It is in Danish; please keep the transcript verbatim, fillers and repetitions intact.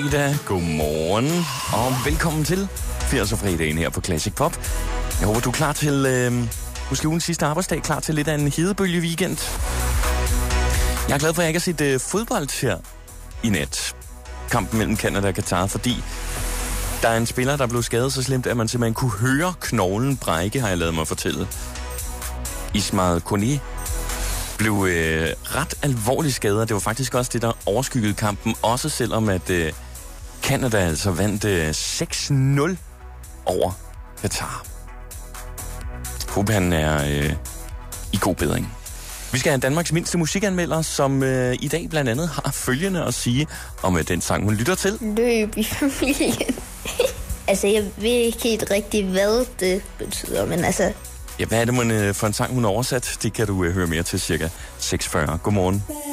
Ida, godmorgen og velkommen til firserne-fredagen her på Classic Pop. Jeg håber, du er klar til, øh, måske ugens sidste arbejdsdag, klar til lidt af en hedebølge weekend. Jeg er glad for, at jeg ikke har set øh, fodbold her i nat. Kampen mellem Canada og Katar, fordi der er en spiller, der blev skadet så slemt, at man simpelthen kunne høre knoglen brække, har jeg lavet mig fortælle. Ismail Koné blev øh, ret alvorligt skadet. Det var faktisk også det, der overskyggede kampen, også selvom at øh, Canada altså vandt øh, seks nul over Katar. Håber han er øh, i god bedring. Vi skal have Danmarks mindste musikanmelder, som øh, i dag blandt andet har følgende at sige om øh, den sang, hun lytter til. Løb i familien. Altså, jeg ved ikke helt rigtigt, hvad det betyder, men altså... Ja, hvad er det man, øh, for en sang, hun har oversat? Det kan du øh, høre mere til cirka seks fyrre. Godmorgen.